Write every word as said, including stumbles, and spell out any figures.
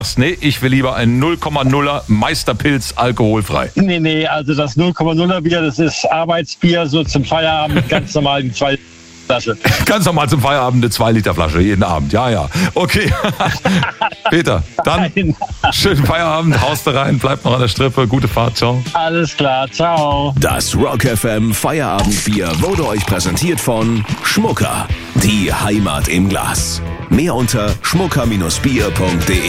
Nee, ich will lieber ein null Komma nuller Meisterpilz alkoholfrei. Nee, nee, also das null Komma nuller Bier, das ist Arbeitsbier, so zum Feierabend, ganz normal die zwei Flasche. Ganz normal zum Feierabend eine zwei Liter Flasche, jeden Abend, ja, ja. Okay, Peter, dann Nein. schönen Feierabend, haust da rein, bleib noch an der Strippe, gute Fahrt, ciao. Alles klar, ciao. Das Rock F M Feierabendbier wurde euch präsentiert von Schmucker. Die Heimat im Glas. Mehr unter schmucker Bindestrich bier punkt de.